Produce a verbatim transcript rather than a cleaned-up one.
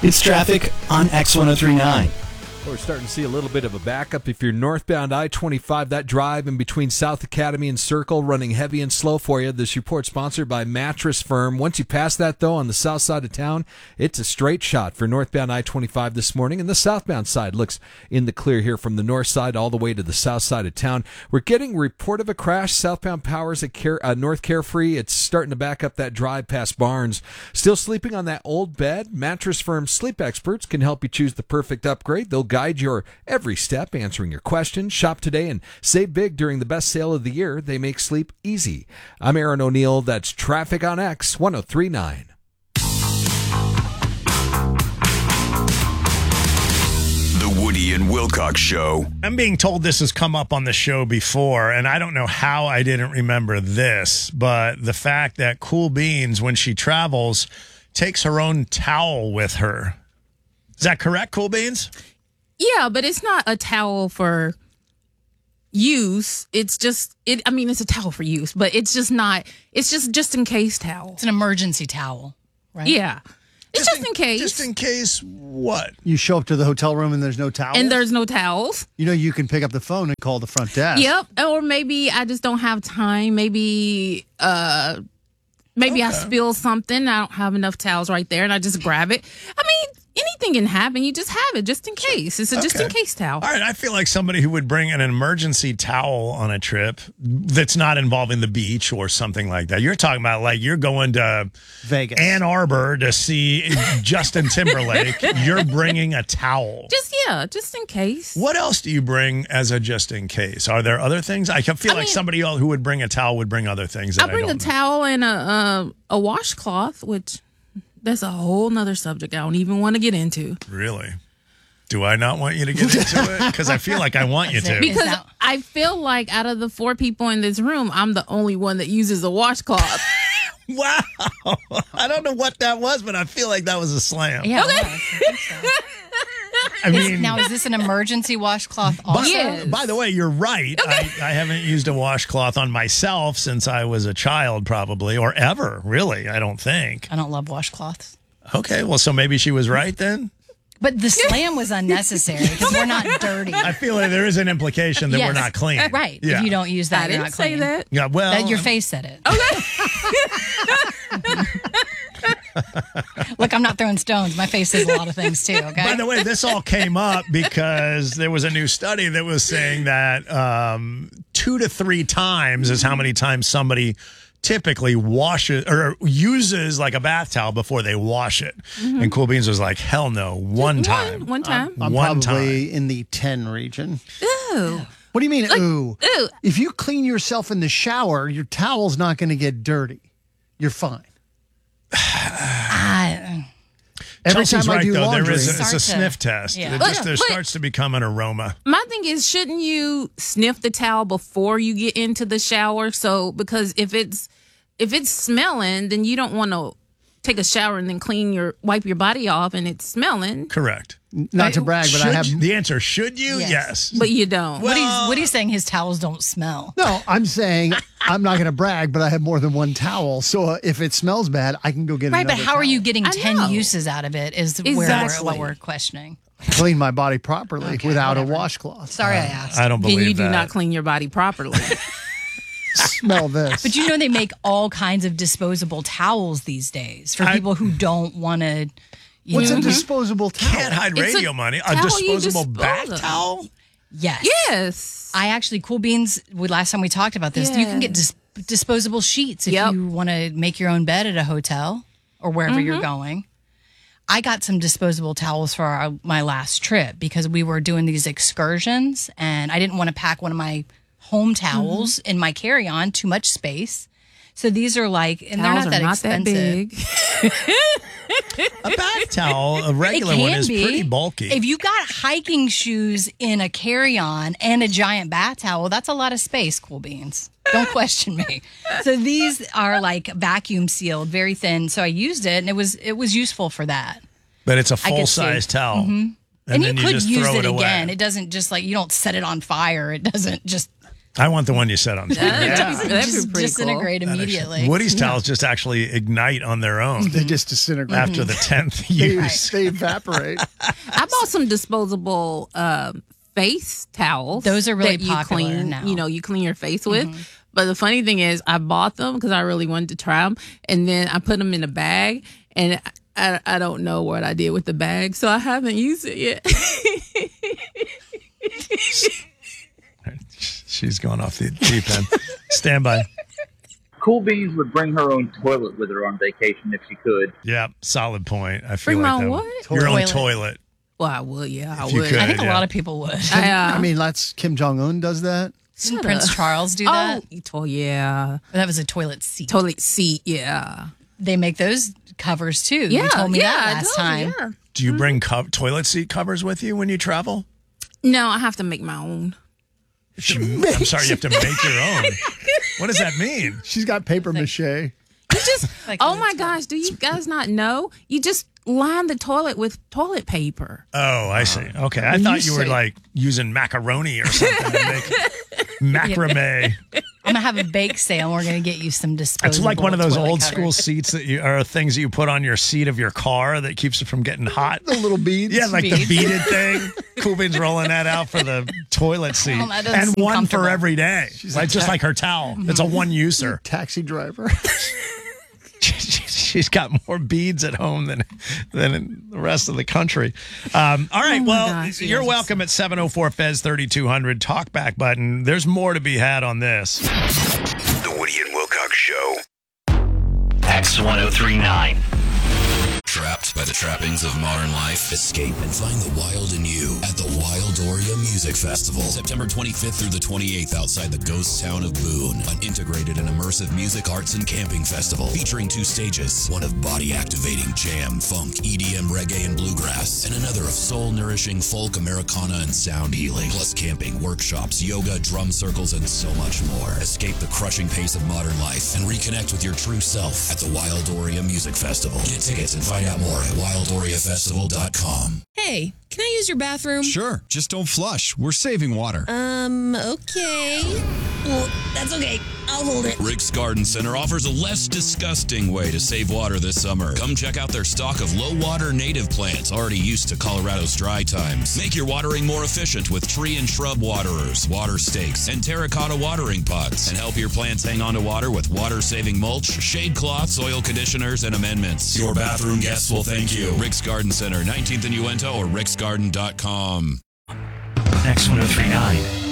It's traffic on X one oh three point nine. We're starting to see a little bit of a backup. If you're northbound I twenty-five, that drive in between South Academy and Circle running heavy and slow for you. This report sponsored by Mattress Firm. Once you pass that, though, on the south side of town, it's a straight shot for northbound I twenty-five this morning. And the southbound side looks in the clear here from the north side all the way to the south side of town. We're getting a report of a crash. Southbound Powers at Care, uh, North Carefree. It's starting to back up that drive past Barnes. Still sleeping on that old bed? Mattress Firm sleep experts can help you choose the perfect upgrade. They'll guide your every step, answering your questions. Shop today and save big during the best sale of the year. They make sleep easy. I'm Aaron O'Neill. That's Traffic on X one oh three point nine. The Woody and Wilcox Show. I'm being told this has come up on the show before, and I don't know how I didn't remember this, but the fact that Cool Beans, when she travels, takes her own towel with her. Is that correct, Cool Beans? Yeah, but it's not a towel for use. It's just, it. I mean, it's a towel for use, but it's just not, it's just just in case towel. It's an emergency towel, right? Yeah. It's just, just in, in case. Just in case what? You show up to the hotel room and there's no towels? And there's no towels. You know, you can pick up the phone and call the front desk. Yep. Or maybe I just don't have time. Maybe, uh, maybe okay. I spill something. I don't have enough towels right there and I just grab it. I mean, anything can happen. You just have it just in case. It's a okay. just in case towel. All right. I feel like somebody who would bring an emergency towel on a trip that's not involving the beach or something like that. You're talking about like you're going to Vegas, Ann Arbor to see Justin Timberlake. You're bringing a towel. Just, yeah, just in case. What else do you bring as a just in case? Are there other things? I feel I like mean, somebody else who would bring a towel would bring other things. That I bring I a know. towel and a, a, a washcloth, which... That's a whole nother subject I don't even want to get into. Really? Do I not want you to get into it? Because I feel like I want you to. Because I feel like out of the four people in this room, I'm the only one that uses a washcloth. Wow. I don't know what that was, but I feel like that was a slam. Yeah, okay. I think so. I mean, is, now, is this an emergency washcloth also? By, yes. by the way, you're right. Okay. I, I haven't used a washcloth on myself since I was a child, probably, or ever, really, I don't think. I don't love washcloths. Okay, well, so maybe she was right then? But the slam was unnecessary because we're not dirty. I feel like there is an implication that yes. we're not clean. Right. Yeah. If you don't use that, I you're didn't not say clean. that. Yeah, well. That your face said it. Okay. Look, I'm not throwing stones. My face says a lot of things, too, okay? By the way, this all came up because there was a new study that was saying that um, two to three times is how many times somebody typically washes or uses like a bath towel before they wash it. Mm-hmm. And Cool Beans was like, hell no, one Just time. One, one time. I'm, I'm one probably time. in the ten region. Ooh. What do you mean, like, ooh? Ooh. If you clean yourself in the shower, your towel's not going to get dirty. You're fine. I, Every Chelsea's time I right, do though. laundry, There is a, it's a Start to- sniff test. yeah. It But- just there but- starts to become an aroma. My thing is, shouldn't you sniff the towel before you get into the shower? So, because if it's if it's smelling, then you don't want to take a shower and then clean your wipe your body off and it's smelling. Correct. not to brag, but Should I have. you- the answer, should you? Yes. Yes. But you don't. what he's what he's saying, his towels don't smell. No, I'm saying I'm not going to brag, but I have more than one towel. So uh, if it smells bad, I can go get Right, but another how are you towel. getting I ten know. uses out of it is where Exactly. we're, what we're questioning. Clean my body properly Okay, without whatever. a washcloth. Sorry I asked. I don't Then believe you do that. not clean your body properly. Smell this. But you know they make all kinds of disposable towels these days for I- people who don't want to. What's know, a disposable towel? Can't hide It's a radio money. A towel you disposable dispose bath of. towel? Yes. Yes. I actually, Cool Beans, we, last time we talked about this, you can get dis- disposable sheets if Yep. you want to make your own bed at a hotel or wherever Mm-hmm. you're going. I got some disposable towels for our, my last trip because we were doing these excursions and I didn't want to pack one of my home towels Mm-hmm. in my carry-on, too much space. So these are like, and Towels they're not that are not expensive. that big. A bath towel, a It regular can one, is be. pretty bulky. If you got hiking shoes in a carry-on and a giant bath towel, that's a lot of space, Cool Beans. Don't question me. So these are like vacuum sealed, very thin. So I used it and it was it was useful for that. but it's a I could full see. size towel. And, And, you then could just use throw it, it away. again. It doesn't just like you don't set it on fire. It doesn't just I want the one you said on Twitter. That'd be- that'd be just pretty disintegrate cool. immediately. Woody's towels just actually ignite on their own They just disintegrate. after the tenth They, use. they evaporate. I bought some disposable um, face towels. Those are really that you popular clean, now. You know, you clean your face with. But the funny thing is, I bought them because I really wanted to try them, and then I put them in a bag, and I, I don't know what I did with the bag, so I haven't used it yet. She's going off the deep end. Stand by. Cool Beans would bring her own toilet with her on vacation if she could. Yeah, solid point. I feel Bring like my that. what? Your own Toilet. toilet. Well, I would, yeah, I If you would. could. I think a yeah. lot of people would. I, uh, I mean, that's Kim Jong Un does that. Didn't Shut Prince up. Charles do that? Oh, to- yeah. That was a toilet seat. Toilet seat, yeah. They make those covers too. Yeah, you told me yeah, that I last told you, time. yeah. Do you bring co- toilet seat covers with you when you travel? No, I have to make my own. She, I'm sorry, you have to make your own. What does that mean? She's got paper mache. You just, Like oh a my tub. gosh, do you guys not know? You just line the toilet with toilet paper. Oh, I see. Okay, I When thought you you were say- like using macaroni or something to make macrame. I'm gonna have a bake sale. and We're gonna get you some disposable. It's like one of those toilet old covers. school seats that you are things that you put on your seat of your car that keeps it from getting hot. The little beads. Yeah, like the Beads. beaded thing. Cool Beans rolling that out for the toilet seat, Well, that doesn't and seem one comfortable. for every day. Like just like her towel. It's a one user. Taxi driver. She's got more beads at home than than in the rest of the country. Um, all right, Oh my well, gosh, you you're guys are welcome at seven oh four Fez thirty-two hundred talkback button. There's more to be had on this. The Woody and Wilcox Show. X ten thirty-nine. Trapped by the trappings of modern life? Escape and find the wild in you at the Wildoria Music Festival. September twenty-fifth through the twenty-eighth outside the ghost town of Boone. An integrated and immersive music, arts, and camping festival featuring two stages. One of body-activating jam, funk, E D M, reggae, and bluegrass. And another of soul-nourishing folk, Americana, and sound healing. Plus camping, workshops, yoga, drum circles, and so much more. Escape the crushing pace of modern life and reconnect with your true self at the Wildoria Music Festival. Get tickets and find out more at wildoria festival dot com. Hey, can I use your bathroom? Sure, just don't flush. We're saving water. Um, okay. Well, that's okay. I'll hold it. Rick's Garden Center offers a less disgusting way to save water this summer. Come check out their stock of low-water native plants already used to Colorado's dry times. Make your watering more efficient with tree and shrub waterers, water stakes, and terracotta watering pots. And help your plants hang on to water with water-saving mulch, shade cloths, soil conditioners, and amendments. Your bathroom guests will thank you. Rick's Garden Center, nineteenth and Uinta or ricks garden dot com. X ten thirty-nine.